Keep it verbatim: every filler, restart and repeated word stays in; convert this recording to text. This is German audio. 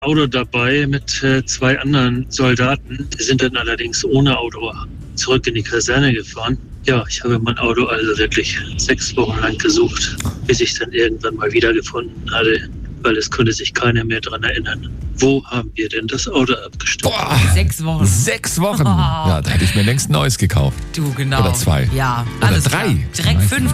Auto dabei mit äh, zwei anderen Soldaten. Die sind dann allerdings ohne Auto zurück in die Kaserne gefahren. Ja, ich habe mein Auto also wirklich sechs Wochen lang gesucht, bis ich dann irgendwann mal wiedergefunden hatte, weil es konnte sich keiner mehr daran erinnern. Wo haben wir denn das Auto abgestellt? Boah, Sechs Wochen. Sechs Wochen. Oh. Ja, da hätte ich mir längst ein neues gekauft. Du, genau. Oder zwei. Ja, Oder alles drei. klar. Direkt Weiß fünf.